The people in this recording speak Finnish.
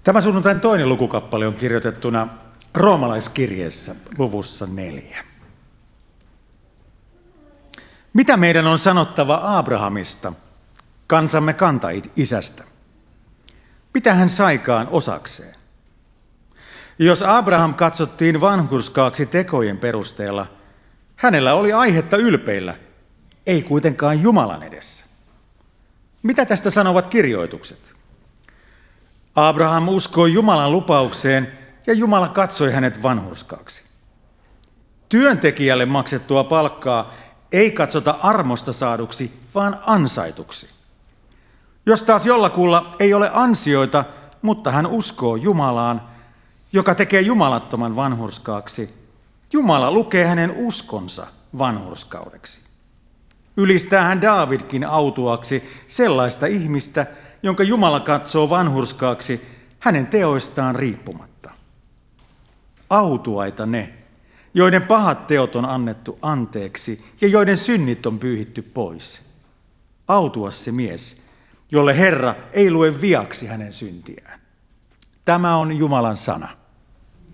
Tämä sunnuntain toinen lukukappale on kirjoitettuna roomalaiskirjeessä luvussa 4. Mitä meidän on sanottava Abrahamista, kansamme kantaisästä? Mitä hän saikaan osakseen? Jos Abraham katsottiin vanhurskaaksi tekojen perusteella, hänellä oli aihetta ylpeillä, ei kuitenkaan Jumalan edessä. Mitä tästä sanovat kirjoitukset? Abraham uskoi Jumalan lupaukseen ja Jumala katsoi hänet vanhurskaaksi. Työntekijälle maksettua palkkaa ei katsota armosta saaduksi, vaan ansaituksi. Jos taas jollakulla ei ole ansioita, mutta hän uskoo Jumalaan, joka tekee jumalattoman vanhurskaaksi, Jumala lukee hänen uskonsa vanhurskaudeksi. Ylistää hän Daavidkin autuaksi sellaista ihmistä, jonka Jumala katsoo vanhurskaaksi hänen teoistaan riippumatta. Autuaita ne, joiden pahat teot on annettu anteeksi ja joiden synnit on pyyhitty pois. Autuas se mies, jolle Herra ei lue viaksi hänen syntiään. Tämä on Jumalan sana.